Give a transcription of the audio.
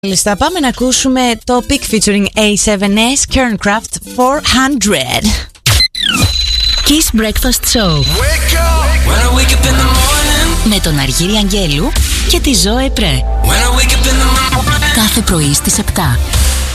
Λίστα, πάμε να ακούσουμε Topic featuring A7S Kerncraft 400. Kiss Breakfast Show. Wake up. When I wake up in the morning. Με τον Αργύρη Αγγέλου και τη Ζωέ Πρέ. When I wake up in the morning. Κάθε πρωί στις 7.